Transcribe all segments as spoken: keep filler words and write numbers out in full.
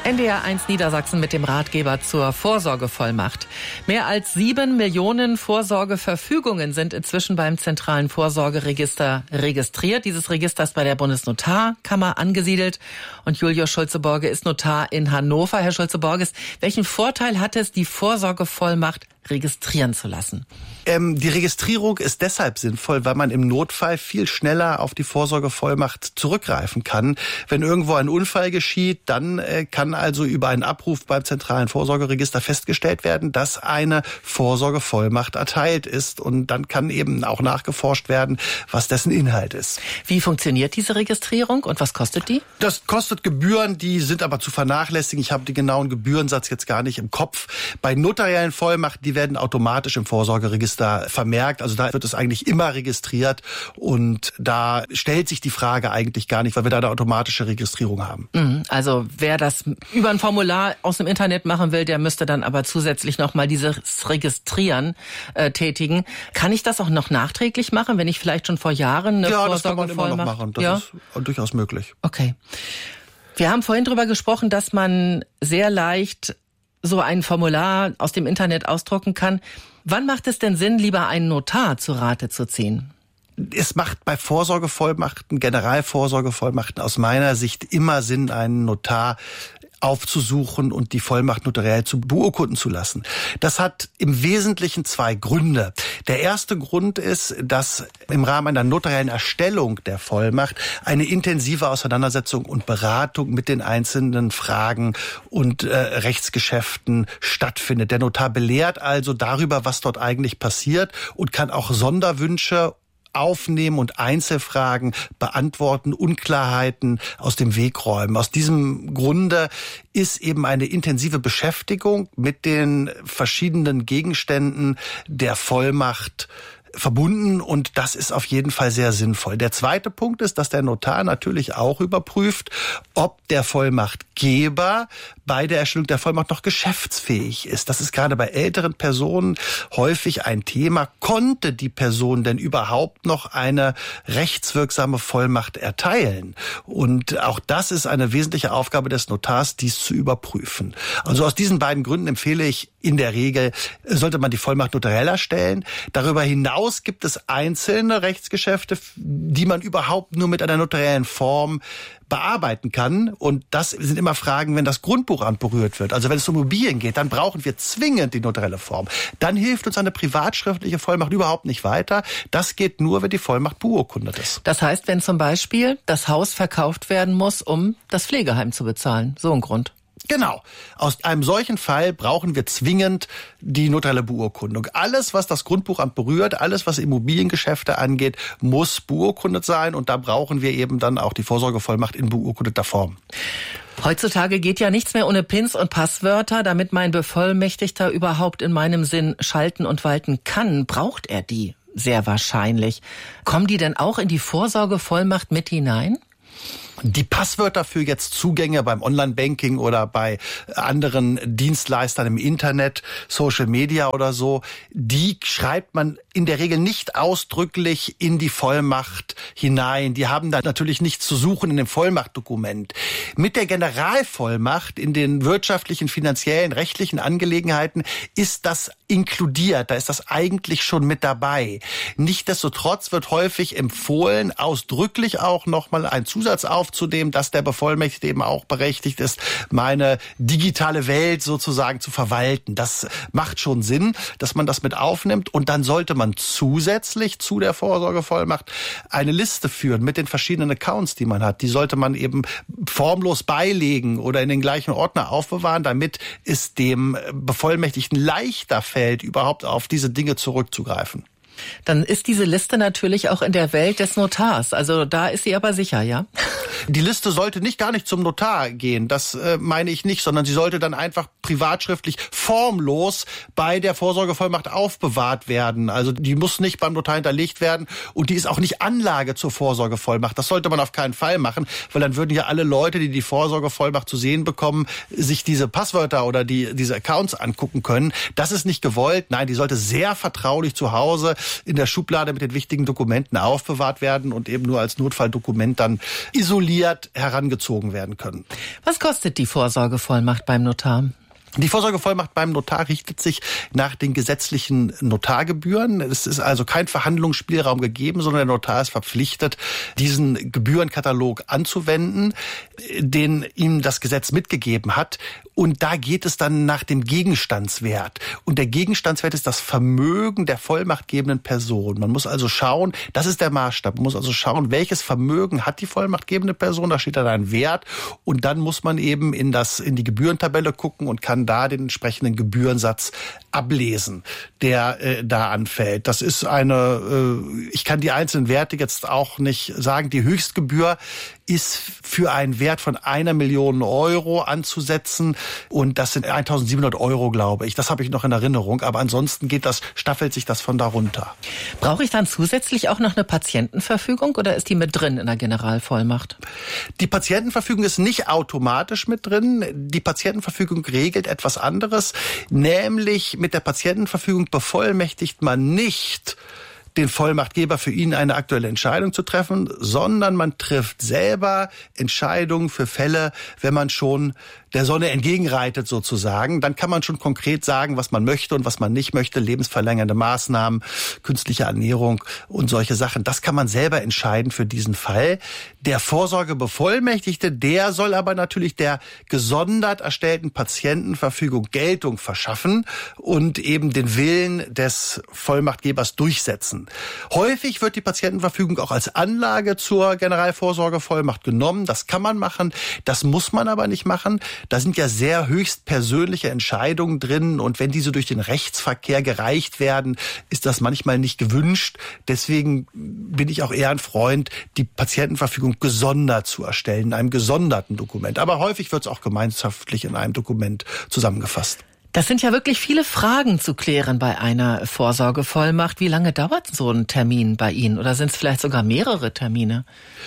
N D R eins Niedersachsen mit dem Ratgeber zur Vorsorgevollmacht. Mehr als sieben Millionen Vorsorgeverfügungen sind inzwischen beim zentralen Vorsorgeregister registriert. Dieses Register ist bei der Bundesnotarkammer angesiedelt. Und Julius Schulze-Borge ist Notar in Hannover. Herr Schulze-Borges, welchen Vorteil hat es, die Vorsorgevollmacht registrieren zu lassen? Ähm, die Registrierung ist deshalb sinnvoll, weil man im Notfall viel schneller auf die Vorsorgevollmacht zurückgreifen kann. Wenn irgendwo ein Unfall geschieht, dann äh, kann also über einen Abruf beim zentralen Vorsorgeregister festgestellt werden, dass eine Vorsorgevollmacht erteilt ist. Und dann kann eben auch nachgeforscht werden, was dessen Inhalt ist. Wie funktioniert diese Registrierung und was kostet die? Das kostet Gebühren, die sind aber zu vernachlässigen. Ich habe den genauen Gebührensatz jetzt gar nicht im Kopf. Bei notariellen Vollmachten, die werden automatisch im Vorsorgeregister vermerkt. Also da wird es eigentlich immer registriert und da stellt sich die Frage eigentlich gar nicht, weil wir da eine automatische Registrierung haben. Also wer das über ein Formular aus dem Internet machen will, der müsste dann aber zusätzlich nochmal dieses Registrieren äh, tätigen. Kann ich das auch noch nachträglich machen, wenn ich vielleicht schon vor Jahren eine ja, Vorsorgevollmacht... Ja, das kann man immer noch machen. Das ja? ist durchaus möglich. Okay. Wir haben vorhin drüber gesprochen, dass man sehr leicht so ein Formular aus dem Internet ausdrucken kann. Wann macht es denn Sinn, lieber einen Notar zu Rate zu ziehen? Es macht bei Vorsorgevollmachten, Generalvorsorgevollmachten aus meiner Sicht immer Sinn, einen Notar aufzusuchen und die Vollmacht notariell zu beurkunden zu lassen. Das hat im Wesentlichen zwei Gründe. Der erste Grund ist, dass im Rahmen einer notariellen Erstellung der Vollmacht eine intensive Auseinandersetzung und Beratung mit den einzelnen Fragen und äh, Rechtsgeschäften stattfindet. Der Notar belehrt also darüber, was dort eigentlich passiert und kann auch Sonderwünsche aufnehmen und Einzelfragen beantworten, Unklarheiten aus dem Weg räumen. Aus diesem Grunde ist eben eine intensive Beschäftigung mit den verschiedenen Gegenständen der Vollmacht verbunden und das ist auf jeden Fall sehr sinnvoll. Der zweite Punkt ist, dass der Notar natürlich auch überprüft, ob der Vollmachtgeber bei der Erstellung der Vollmacht noch geschäftsfähig ist. Das ist gerade bei älteren Personen häufig ein Thema. Konnte die Person denn überhaupt noch eine rechtswirksame Vollmacht erteilen? Und auch das ist eine wesentliche Aufgabe des Notars, dies zu überprüfen. Also aus diesen beiden Gründen empfehle ich in der Regel, sollte man die Vollmacht notariell erstellen. Darüber hinaus gibt es einzelne Rechtsgeschäfte, die man überhaupt nur mit einer notariellen Form bearbeiten kann. Und das sind immer Fragen, wenn das Grundbuchamt berührt wird. Also wenn es um Immobilien geht, dann brauchen wir zwingend die notarielle Form. Dann hilft uns eine privatschriftliche Vollmacht überhaupt nicht weiter. Das geht nur, wenn die Vollmacht beurkundet ist. Das heißt, wenn zum Beispiel das Haus verkauft werden muss, um das Pflegeheim zu bezahlen. So ein Grund. Genau. Aus einem solchen Fall brauchen wir zwingend die notarielle Beurkundung. Alles, was das Grundbuchamt berührt, alles, was Immobiliengeschäfte angeht, muss beurkundet sein. Und da brauchen wir eben dann auch die Vorsorgevollmacht in beurkundeter Form. Heutzutage geht ja nichts mehr ohne Pins und Passwörter. Damit mein Bevollmächtigter überhaupt in meinem Sinn schalten und walten kann, braucht er die sehr wahrscheinlich. Kommen die denn auch in die Vorsorgevollmacht mit hinein? Die Passwörter für jetzt Zugänge beim Online-Banking oder bei anderen Dienstleistern im Internet, Social Media oder so, die schreibt man in der Regel nicht ausdrücklich in die Vollmacht hinein. Die haben da natürlich nichts zu suchen in dem Vollmachtdokument. Mit der Generalvollmacht in den wirtschaftlichen, finanziellen, rechtlichen Angelegenheiten ist das inkludiert. Da ist das eigentlich schon mit dabei. Nichtsdestotrotz wird häufig empfohlen, ausdrücklich auch nochmal ein Zusatz aufzunehmen, dass der Bevollmächtigte eben auch berechtigt ist, meine digitale Welt sozusagen zu verwalten. Das macht schon Sinn, dass man das mit aufnimmt. Und dann sollte man zusätzlich zu der Vorsorgevollmacht eine Liste führen mit den verschiedenen Accounts, die man hat. Die sollte man eben formlos beilegen oder in den gleichen Ordner aufbewahren, damit es dem Bevollmächtigten leichter fällt, überhaupt auf diese Dinge zurückzugreifen. Dann ist diese Liste natürlich auch in der Welt des Notars. Also da ist sie aber sicher, ja? Die Liste sollte nicht gar nicht zum Notar gehen, das äh, meine ich nicht, sondern sie sollte dann einfach privatschriftlich formlos bei der Vorsorgevollmacht aufbewahrt werden. Also die muss nicht beim Notar hinterlegt werden und die ist auch nicht Anlage zur Vorsorgevollmacht. Das sollte man auf keinen Fall machen, weil dann würden ja alle Leute, die die Vorsorgevollmacht zu sehen bekommen, sich diese Passwörter oder die diese Accounts angucken können. Das ist nicht gewollt. Nein, die sollte sehr vertraulich zu Hause in der Schublade mit den wichtigen Dokumenten aufbewahrt werden und eben nur als Notfalldokument dann isoliert herangezogen werden können. Was kostet die Vorsorgevollmacht beim Notar? Die Vorsorgevollmacht beim Notar richtet sich nach den gesetzlichen Notargebühren. Es ist also kein Verhandlungsspielraum gegeben, sondern der Notar ist verpflichtet, diesen Gebührenkatalog anzuwenden, den ihm das Gesetz mitgegeben hat. Und da geht es dann nach dem Gegenstandswert. Und der Gegenstandswert ist das Vermögen der vollmachtgebenden Person. Man muss also schauen, das ist der Maßstab. Man muss also schauen, welches Vermögen hat die vollmachtgebende Person. Da steht dann ein Wert. Und dann muss man eben in das, in die Gebührentabelle gucken und kann da den entsprechenden Gebührensatz ablesen, der äh, da anfällt. Das ist eine, äh, ich kann die einzelnen Werte jetzt auch nicht sagen. Die Höchstgebühr ist für einen Wert von einer Million Euro anzusetzen. Und das sind eintausendsiebenhundert Euro, glaube ich. Das habe ich noch in Erinnerung. Aber ansonsten geht das, staffelt sich das von darunter. Brauche ich dann zusätzlich auch noch eine Patientenverfügung oder ist die mit drin in der Generalvollmacht? Die Patientenverfügung ist nicht automatisch mit drin. Die Patientenverfügung regelt etwas anderes. Nämlich mit der Patientenverfügung bevollmächtigt man nicht den Vollmachtgeber, für ihn eine aktuelle Entscheidung zu treffen, sondern man trifft selber Entscheidungen für Fälle, wenn man schon der Sonne entgegenreitet sozusagen. Dann kann man schon konkret sagen, was man möchte und was man nicht möchte, lebensverlängernde Maßnahmen, künstliche Ernährung und solche Sachen. Das kann man selber entscheiden für diesen Fall. Der Vorsorgebevollmächtigte, der soll aber natürlich der gesondert erstellten Patientenverfügung Geltung verschaffen und eben den Willen des Vollmachtgebers durchsetzen. Häufig wird die Patientenverfügung auch als Anlage zur Generalvorsorgevollmacht genommen. Das kann man machen, das muss man aber nicht machen. Da sind ja sehr höchst persönliche Entscheidungen drin und wenn diese durch den Rechtsverkehr gereicht werden, ist das manchmal nicht gewünscht. Deswegen bin ich auch eher ein Freund, die Patientenverfügung gesondert zu erstellen, in einem gesonderten Dokument. Aber häufig wird es auch gemeinschaftlich in einem Dokument zusammengefasst. Das sind ja wirklich viele Fragen zu klären bei einer Vorsorgevollmacht. Wie lange dauert so ein Termin bei Ihnen? Oder sind es vielleicht sogar mehrere Termine?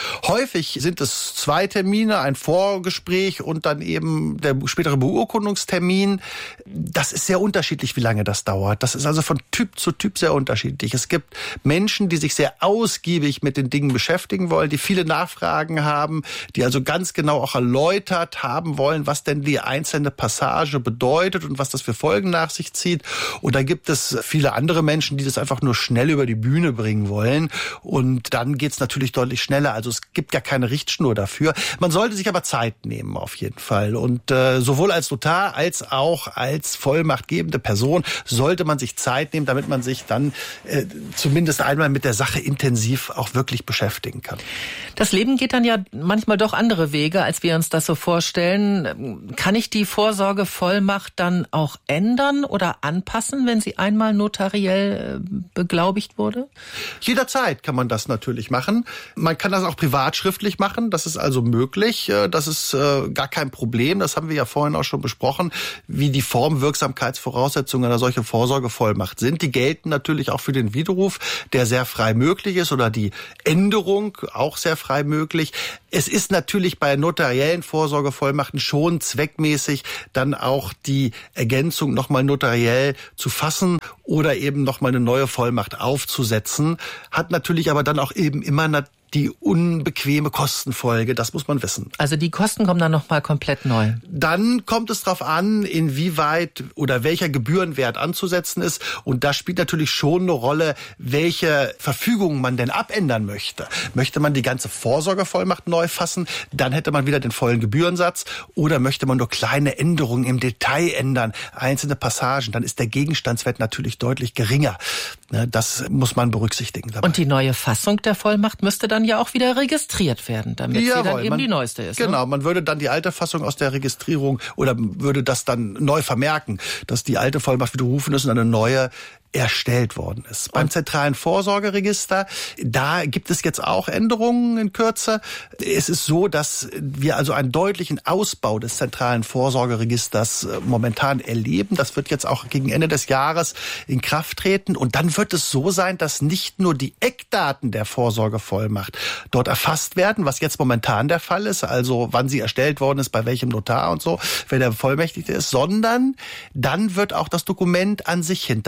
Häufig sind es zwei Termine, ein Vorgespräch und dann eben der spätere Beurkundungstermin. Das ist sehr unterschiedlich, wie lange das dauert. Das ist also von Typ zu Typ sehr unterschiedlich. Es gibt Menschen, die sich sehr ausgiebig mit den Dingen beschäftigen wollen, die viele Nachfragen haben, die also ganz genau auch erläutert haben wollen, was denn die einzelne Passage bedeutet und was das für Folgen nach sich zieht. Und da gibt es viele andere Menschen, die das einfach nur schnell über die Bühne bringen wollen. Und dann geht's natürlich deutlich schneller. Also es gibt ja keine Richtschnur dafür. Man sollte sich aber Zeit nehmen auf jeden Fall. Und äh, sowohl als Notar als auch als vollmachtgebende Person sollte man sich Zeit nehmen, damit man sich dann äh, zumindest einmal mit der Sache intensiv auch wirklich beschäftigen kann. Das Leben geht dann ja manchmal doch andere Wege, als wir uns das so vorstellen. Kann ich die Vorsorgevollmacht dann auch ändern oder anpassen, wenn sie einmal notariell beglaubigt wurde? Jederzeit kann man das natürlich machen. Man kann das auch privat schriftlich machen. Das ist also möglich. Das ist gar kein Problem. Das haben wir ja vorhin auch schon besprochen, wie die Formwirksamkeitsvoraussetzungen einer solchen Vorsorgevollmacht sind. Die gelten natürlich auch für den Widerruf, der sehr frei möglich ist, oder die Änderung auch sehr frei möglich. Es ist natürlich bei notariellen Vorsorgevollmachten schon zweckmäßig, dann auch die Ergänzung nochmal notariell zu fassen oder eben nochmal eine neue Vollmacht aufzusetzen. Hat natürlich aber dann auch eben immer die unbequeme Kostenfolge, das muss man wissen. Also die Kosten kommen dann nochmal komplett neu? Dann kommt es darauf an, inwieweit oder welcher Gebührenwert anzusetzen ist. Und da spielt natürlich schon eine Rolle, welche Verfügungen man denn abändern möchte. Möchte man die ganze Vorsorgevollmacht neu fassen, dann hätte man wieder den vollen Gebührensatz. Oder möchte man nur kleine Änderungen im Detail ändern, einzelne Passagen, dann ist der Gegenstandswert natürlich deutlich geringer. Das muss man berücksichtigen dabei. Und die neue Fassung der Vollmacht müsste dann ja auch wieder registriert werden, damit Jawohl, sie dann eben man, die neueste ist. Genau, ne? Man würde dann die alte Fassung aus der Registrierung oder würde das dann neu vermerken, dass die alte Vollmacht widerrufen ist und eine neue erstellt worden ist. Beim zentralen Vorsorgeregister, da gibt es jetzt auch Änderungen in Kürze. Es ist so, dass wir also einen deutlichen Ausbau des zentralen Vorsorgeregisters momentan erleben. Das wird jetzt auch gegen Ende des Jahres in Kraft treten. Und dann wird es so sein, dass nicht nur die Eckdaten der Vorsorgevollmacht dort erfasst werden, was jetzt momentan der Fall ist, also wann sie erstellt worden ist, bei welchem Notar und so, wer der Bevollmächtigte ist, sondern dann wird auch das Dokument an sich hinterlegt.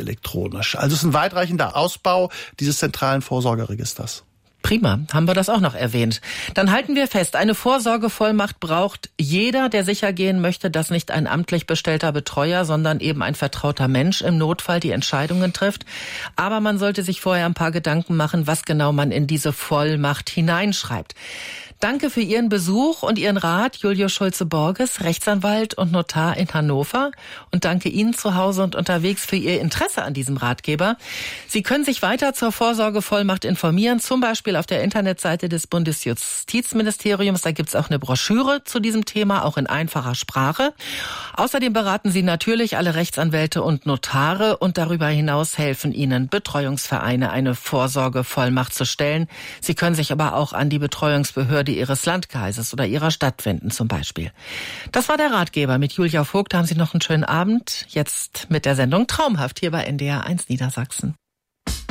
elektronisch. Also es ist ein weitreichender Ausbau dieses zentralen Vorsorgeregisters. Prima, haben wir das auch noch erwähnt. Dann halten wir fest, eine Vorsorgevollmacht braucht jeder, der sicher gehen möchte, dass nicht ein amtlich bestellter Betreuer, sondern eben ein vertrauter Mensch im Notfall die Entscheidungen trifft. Aber man sollte sich vorher ein paar Gedanken machen, was genau man in diese Vollmacht hineinschreibt. Danke für Ihren Besuch und Ihren Rat, Julius Schulze-Borges, Rechtsanwalt und Notar in Hannover. Und danke Ihnen zu Hause und unterwegs für Ihr Interesse an diesem Ratgeber. Sie können sich weiter zur Vorsorgevollmacht informieren, zum Beispiel auf der Internetseite des Bundesjustizministeriums. Da gibt's auch eine Broschüre zu diesem Thema, auch in einfacher Sprache. Außerdem beraten Sie natürlich alle Rechtsanwälte und Notare und darüber hinaus helfen Ihnen Betreuungsvereine, eine Vorsorgevollmacht zu stellen. Sie können sich aber auch an die Betreuungsbehörde Ihres Landkreises oder Ihrer Stadt wenden zum Beispiel. Das war der Ratgeber mit Julia Vogt. Haben Sie noch einen schönen Abend. Jetzt mit der Sendung Traumhaft hier bei N D R eins Niedersachsen.